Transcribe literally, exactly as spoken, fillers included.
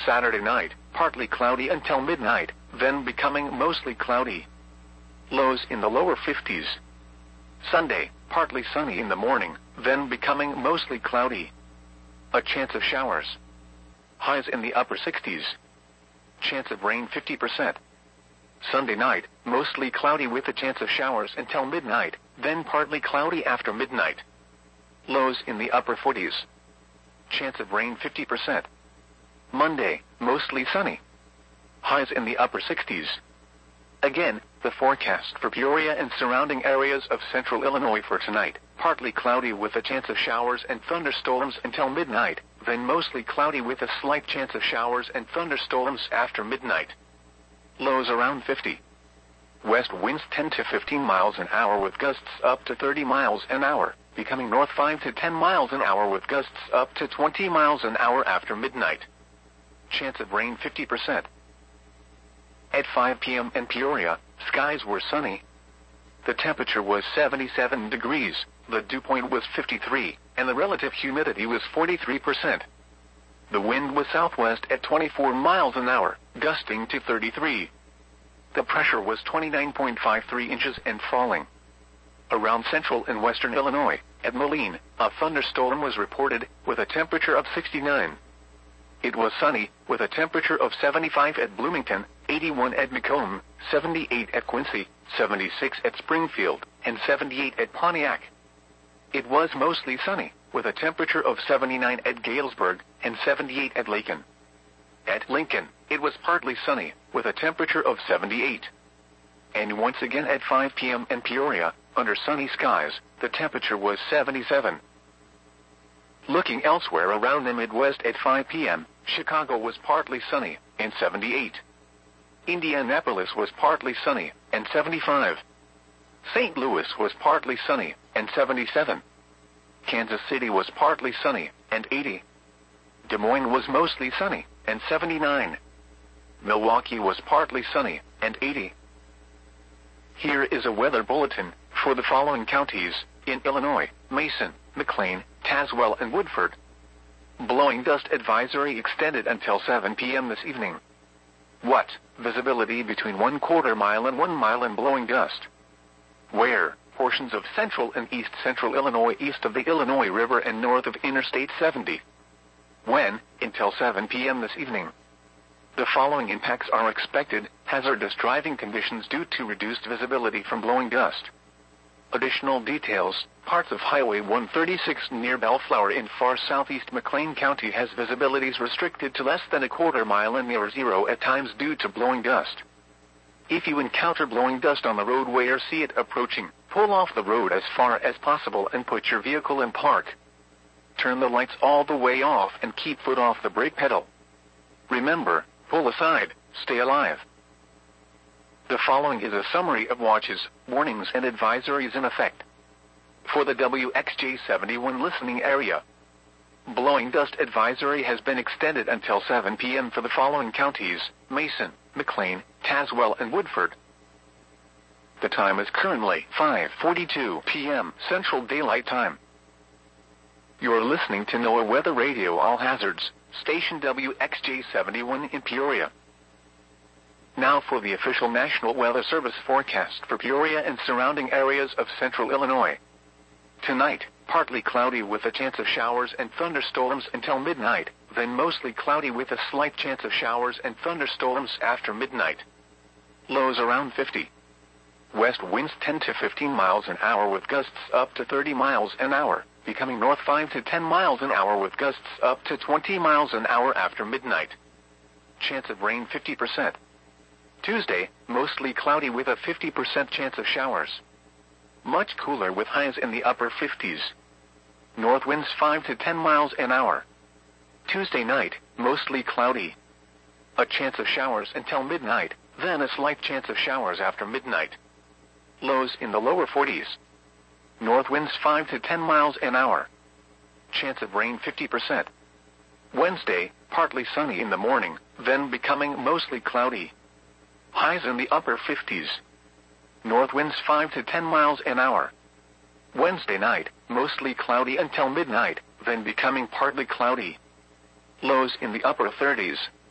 Saturday night, partly cloudy until midnight, then becoming mostly cloudy. Lows in the lower fifties. Sunday, partly sunny in the morning, then becoming mostly cloudy. A chance of showers. Highs in the upper sixties. Chance of rain fifty percent. Sunday night, mostly cloudy with a chance of showers until midnight, then partly cloudy after midnight. Lows in the upper forties. Chance of rain fifty percent. Monday, mostly sunny. Highs in the upper sixties. Again, the forecast for Peoria and surrounding areas of central Illinois for tonight, partly cloudy with a chance of showers and thunderstorms until midnight, then mostly cloudy with a slight chance of showers and thunderstorms after midnight. Lows around fifty. West winds ten to fifteen miles an hour with gusts up to thirty miles an hour, becoming north five to ten miles an hour with gusts up to twenty miles an hour after midnight. Chance of rain fifty percent. At five p m in Peoria, skies were sunny. The temperature was seventy-seven degrees, the dew point was fifty-three, and the relative humidity was forty-three percent. The wind was southwest at twenty-four miles an hour, gusting to thirty-three. The pressure was twenty-nine point five three inches and falling. Around central and western Illinois, at Moline, a thunderstorm was reported, with a temperature of sixty-nine. It was sunny, with a temperature of seventy-five at Bloomington, eighty-one at Macomb, seventy-eight at Quincy, seventy-six at Springfield, and seventy-eight at Pontiac. It was mostly sunny, with a temperature of seventy-nine at Galesburg, and seventy-eight at Lincoln. At Lincoln, it was partly sunny, with a temperature of seventy-eight. And once again at five p m in Peoria, under sunny skies, the temperature was seventy-seven. Looking elsewhere around the Midwest at five p m, Chicago was partly sunny, and seventy-eight. Indianapolis was partly sunny, and seventy-five. Saint Louis was partly sunny, and seventy-seven. Kansas City was partly sunny, and eighty. Des Moines was mostly sunny, and seventy-nine. Milwaukee was partly sunny, and eighty. Here is a weather bulletin for the following counties in Illinois: Mason, McLean, Tazewell, and Woodford. Blowing dust advisory extended until seven p m this evening. What? Visibility between one quarter mile and one mile and blowing dust. Where? Portions of central and east central Illinois east of the Illinois River and north of Interstate seventy. When? Until seven p m this evening. The following impacts are expected: hazardous driving conditions due to reduced visibility from blowing dust. Additional details: parts of Highway one thirty-six near Bellflower in far southeast McLean County has visibilities restricted to less than a quarter mile and near zero at times due to blowing dust. If you encounter blowing dust on the roadway or see it approaching, pull off the road as far as possible and put your vehicle in park. Turn the lights all the way off and keep foot off the brake pedal. Remember, pull aside, stay alive. The following is a summary of watches, warnings, and advisories in effect. For the W X J seventy-one listening area, blowing dust advisory has been extended until seven p m for the following counties: Mason, McLean, Tazewell, and Woodford. The time is currently five forty-two p m Central Daylight Time. You're listening to NOAA Weather Radio All Hazards, station W X J seventy-one in Peoria. Now for the official National Weather Service forecast for Peoria and surrounding areas of central Illinois. Tonight, partly cloudy with a chance of showers and thunderstorms until midnight, then mostly cloudy with a slight chance of showers and thunderstorms after midnight. Lows around fifty. West winds ten to fifteen miles an hour with gusts up to thirty miles an hour, becoming north five to ten miles an hour with gusts up to twenty miles an hour after midnight. Chance of rain fifty percent. Tuesday, mostly cloudy with a fifty percent chance of showers. Much cooler with highs in the upper fifties. North winds five to ten miles an hour. Tuesday night, mostly cloudy. A chance of showers until midnight, then a slight chance of showers after midnight. Lows in the lower forties. North winds five to ten miles an hour. Chance of rain fifty percent. Wednesday, partly sunny in the morning, then becoming mostly cloudy. Highs in the upper fifties. North winds five to ten miles an hour. Wednesday night, mostly cloudy until midnight, then becoming partly cloudy. Lows in the upper thirties.